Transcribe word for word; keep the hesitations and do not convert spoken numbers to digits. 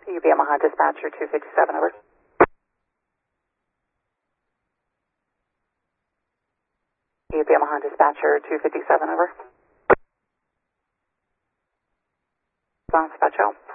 U P Omaha Dispatcher two fifty-seven, over. U P Omaha Dispatcher two fifty-seven, over. Response, Dispatch.